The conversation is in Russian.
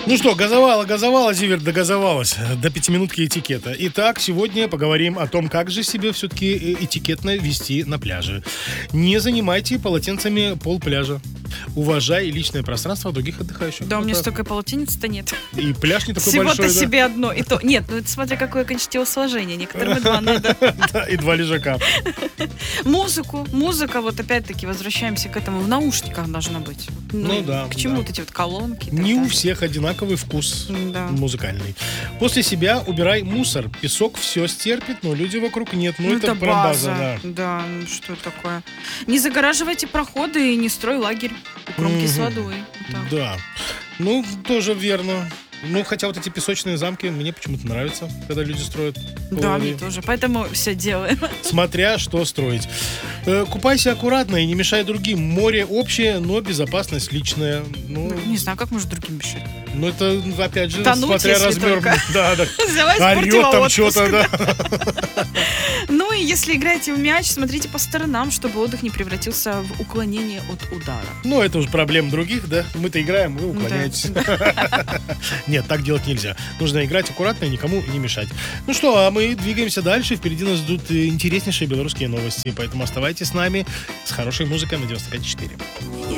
Ну что, газовала, Зиверт, догазовалась до 5-минутки этикета. Итак, сегодня поговорим о том, как же себе все-таки этикетно вести на пляже. Не занимайте полотенцами пол пляжа. Уважай личное пространство других отдыхающих. Да, у меня так. столько полотенец-то нет. И пляж не такой Всего-то большой, себе одно. И то. Нет, ну это смотря какое количество телосложения. Некоторым и два надо. Да, и 2 лежака. Музыка, вот опять-таки возвращаемся к этому. В наушниках должна быть. Ну да, К чему да. вот эти вот колонки? и так Не у далее. всех одинаковый вкус Да. музыкальный. После себя убирай мусор. Песок все стерпит, но люди вокруг нет. Ну, это прям база, да. Да, ну что такое? Не загораживайте проходы и не строй лагерь у кромки с водой. Вот так. Да. Ну, тоже верно. Ну, хотя вот эти песочные замки мне почему-то нравятся, когда люди строят. Да, Ой. мне тоже. Поэтому все делаем. Смотря что строить. Купайся аккуратно и не мешай другим. Море общее, но безопасность личная. Ну, Не знаю, как может другим мешать. ну это, опять же, Тонуть, смотря если размер. только. Да, да. Взяла и Орет испортила там отпуск. что-то, да. Ну и если играете в мяч, смотрите по сторонам, чтобы отдых не превратился в уклонение от удара. Ну, это уже проблема других, да. Мы-то играем, вы уклоняетесь. Нет, так делать нельзя. Нужно играть аккуратно и никому не мешать. Ну что, а мы двигаемся дальше. Впереди нас ждут интереснейшие белорусские новости. Поэтому оставайтесь с нами, с хорошей музыкой на 95.4.